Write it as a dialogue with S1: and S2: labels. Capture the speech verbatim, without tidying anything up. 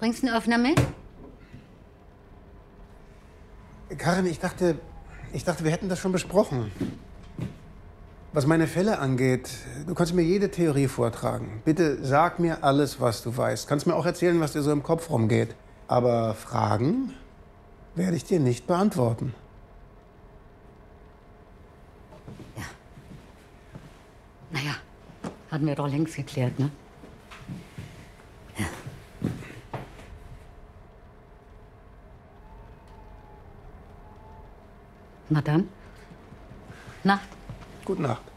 S1: Bringst du einen Öffner mit?
S2: Karin, ich dachte, ich dachte, wir hätten das schon besprochen. Was meine Fälle angeht, du kannst mir jede Theorie vortragen. Bitte sag mir alles, was du weißt. Kannst mir auch erzählen, was dir so im Kopf rumgeht. Aber Fragen werde ich dir nicht beantworten.
S1: Ja. Naja, hatten wir doch längst geklärt, ne? Ja. Na dann. Nacht.
S2: Gute Nacht.